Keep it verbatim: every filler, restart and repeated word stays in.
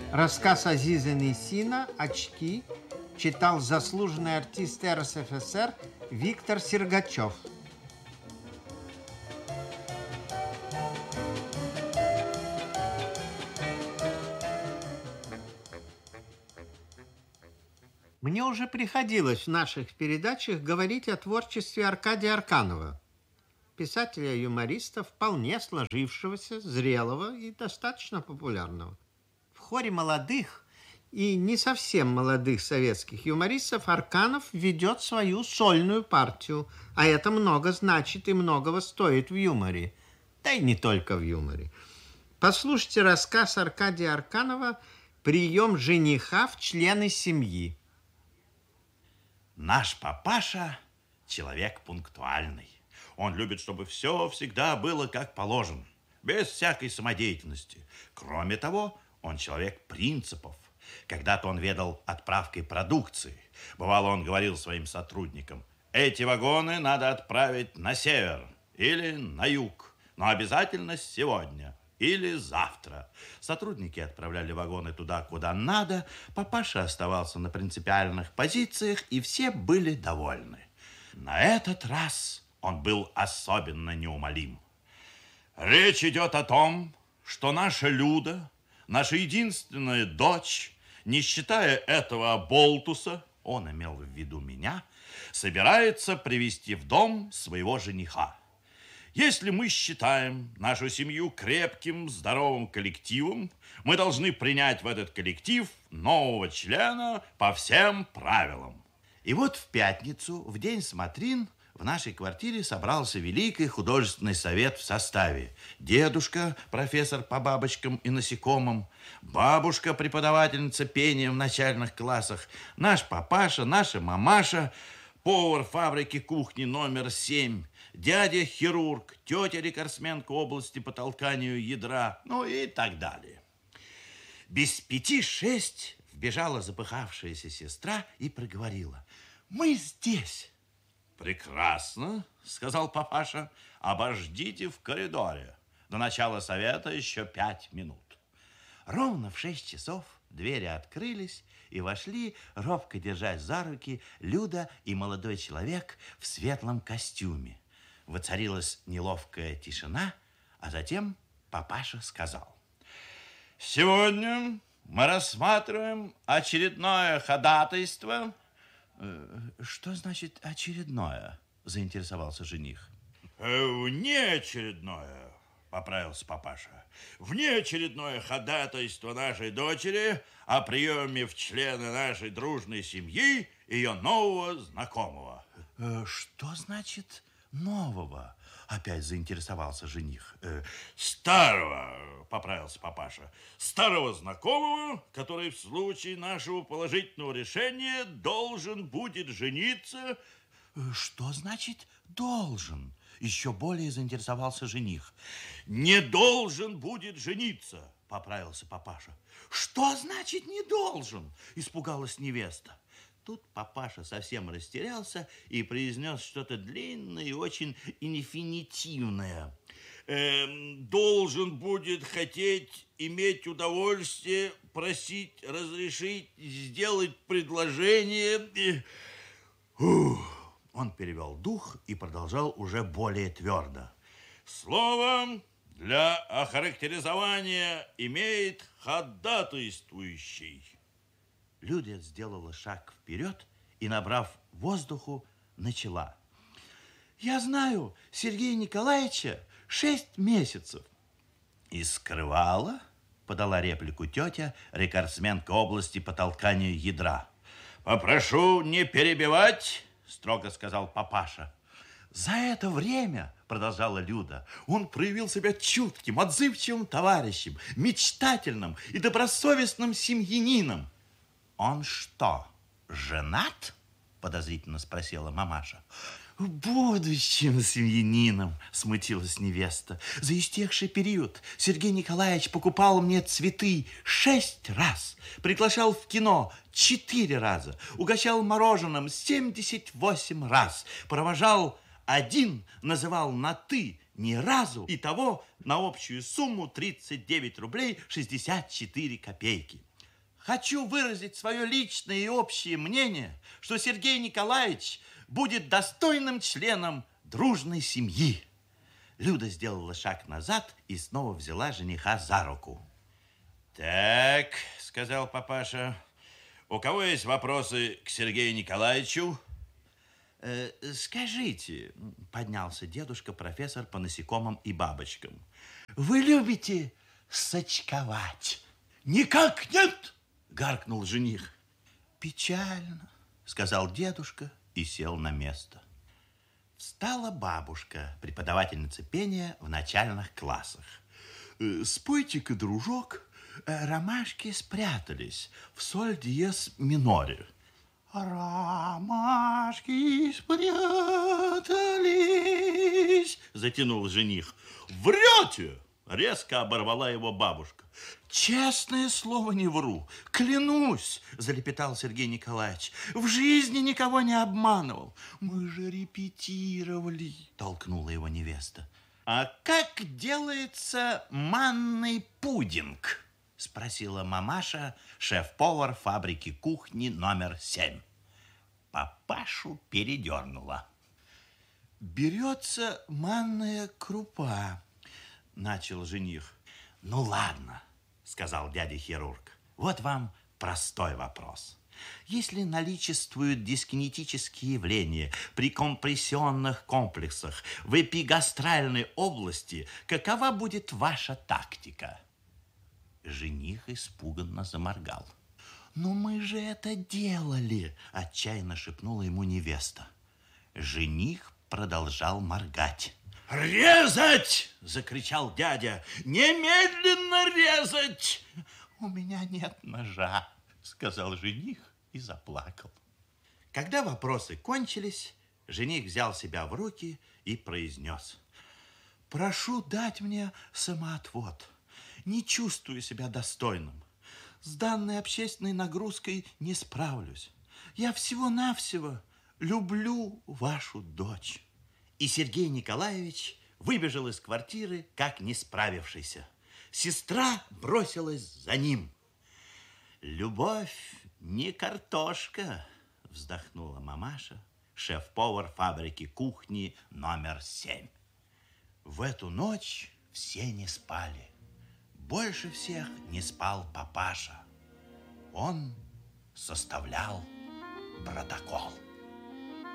Рассказ Азиза Несина «Очки» читал заслуженный артист эр эс эф эс эр Виктор Сергачев. Мне уже приходилось в наших передачах говорить о творчестве Аркадия Арканова, писателя-юмориста, вполне сложившегося, зрелого и достаточно популярного. В хоре молодых и не совсем молодых советских юмористов Арканов ведет свою сольную партию, а это много значит и многого стоит в юморе, да и не только в юморе. Послушайте рассказ Аркадия Арканова «Прием жениха в члены семьи». Наш папаша человек пунктуальный. Он любит, чтобы все всегда было как положено, без всякой самодеятельности. Кроме того, он человек принципов. Когда-то он ведал отправкой продукции. Бывало, он говорил своим сотрудникам: эти вагоны надо отправить на север или на юг, но обязательно сегодня или завтра. Сотрудники отправляли вагоны туда, куда надо. Папаша оставался на принципиальных позициях, и все были довольны. На этот раз он был особенно неумолим. Речь идет о том, что наша Люда, наша единственная дочь, не считая этого оболтуса, он имел в виду меня, собирается привести в дом своего жениха. Если мы считаем нашу семью крепким, здоровым коллективом, мы должны принять в этот коллектив нового члена по всем правилам. И вот в пятницу, в день смотрин, в нашей квартире собрался великий художественный совет в составе: дедушка, профессор по бабочкам и насекомым, бабушка, преподавательница пения в начальных классах, наш папаша, наша мамаша, повар фабрики кухни номер семь, дядя-хирург, тетя-рекордсменка области по толканию ядра, ну и так далее. Без пяти шесть вбежала запыхавшаяся сестра и проговорила: мы здесь. Прекрасно, сказал папаша, обождите в коридоре. До начала совета еще пять минут. Ровно в шесть часов двери открылись, и вошли, робко держась за руки, Люда и молодой человек в светлом костюме. Воцарилась неловкая тишина, а затем папаша сказал: сегодня мы рассматриваем очередное ходатайство. Что значит очередное? Заинтересовался жених. Внеочередное, поправился папаша. Внеочередное ходатайство нашей дочери о приеме в члены нашей дружной семьи ее нового знакомого. Что значит нового? Опять заинтересовался жених. Старого, поправился папаша. Старого знакомого, который в случае нашего положительного решения должен будет жениться. Что значит должен? Еще более заинтересовался жених. Не должен будет жениться, поправился папаша. Что значит не должен? Испугалась невеста. Тут папаша совсем растерялся и произнес что-то длинное и очень инфинитивное. Эм, должен будет хотеть, иметь удовольствие, просить, разрешить, сделать предложение. Ух. Он перевел дух и продолжал уже более твердо. Слово для охарактеризования имеет ходатайствующий. Люда сделала шаг вперед и, набрав воздуху, начала. Я знаю Сергея Николаевича шесть месяцев. И скрывала, подала реплику тетя, рекордсменка области по толканию ядра. Попрошу не перебивать, строго сказал папаша. За это время, продолжала Люда, он проявил себя чутким, отзывчивым товарищем, мечтательным и добросовестным семьянином. Он что, женат? Подозрительно спросила мамаша. Будущим семьянином, смутилась невеста. За истекший период Сергей Николаевич покупал мне цветы шесть раз, приглашал в кино четыре раза, угощал мороженым семьдесят восемь раз, провожал один, называл на «ты» ни разу, и того на общую сумму тридцать девять рублей шестьдесят четыре копейки. хочу выразить свое личное и общее мнение, что Сергей Николаевич будет достойным членом дружной семьи. Люда сделала шаг назад и снова взяла жениха за руку. Так, сказал папаша, у кого есть вопросы к Сергею Николаевичу? Э, скажите, поднялся дедушка, профессор по насекомым и бабочкам. Вы любите сочковать? Никак нет, гаркнул жених. Печально, сказал дедушка и сел на место. Встала бабушка, преподавательница пения в начальных классах. Спойте-ка, дружок, ромашки спрятались в соль диез миноре. Ромашки спрятались, затянул жених. Врете! Резко оборвала его бабушка. Честное слово, не вру, клянусь, залепетал Сергей Николаевич. В жизни никого не обманывал. Мы же репетировали, толкнула его невеста. А как делается манный пудинг? Спросила мамаша, шеф-повар фабрики кухни номер семь. Папашу передернула. Берется манная крупа, начал жених. Ну ладно, сказал дядя-хирург. Вот вам простой вопрос. Если наличествуют дискинетические явления при компрессионных комплексах в эпигастральной области, какова будет ваша тактика? Жених испуганно заморгал. «Но мы же это делали!» – отчаянно шепнула ему невеста. Жених продолжал моргать. «Резать!» – закричал дядя. «Немедленно резать!» «У меня нет ножа!» – сказал жених и заплакал. Когда вопросы кончились, жених взял себя в руки и произнес. «Прошу дать мне самоотвод. Не чувствую себя достойным. С данной общественной нагрузкой не справлюсь. Я всего-навсего люблю вашу дочь». И Сергей Николаевич выбежал из квартиры, как не справившийся. Сестра бросилась за ним. «Любовь не картошка», вздохнула мамаша, шеф-повар фабрики кухни номер семь. В эту ночь все не спали. Больше всех не спал папаша. Он составлял протокол.